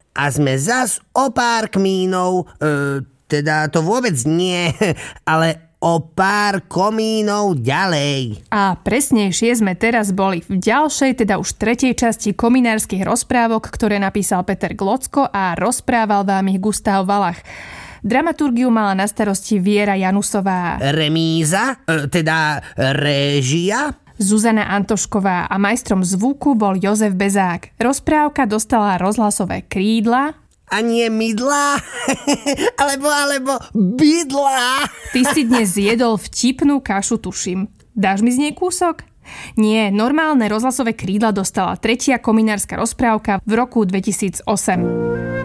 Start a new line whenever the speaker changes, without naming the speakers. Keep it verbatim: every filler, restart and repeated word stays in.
a sme zas o pár kmínov, e, teda to vôbec nie, ale o pár komínov ďalej.
A presnejšie sme teraz boli v ďalšej, teda už tretej časti kominárskych rozprávok, ktoré napísal Peter Glocko a rozprával vám ich Gustav Valach. Dramaturgiu mala na starosti Viera Janusová.
Remíza, teda réžia.
Zuzana Antošková a majstrom zvuku bol Jozef Bezák. Rozprávka dostala rozhlasové krídla.
A nie mydlá, alebo, alebo bydlá.
Ty si dnes zjedol vtipnú kašu, tuším. Dáš mi z nej kúsok? Nie, normálne rozhlasové krídla dostala tretia kominárska rozprávka v roku dvetisícosem.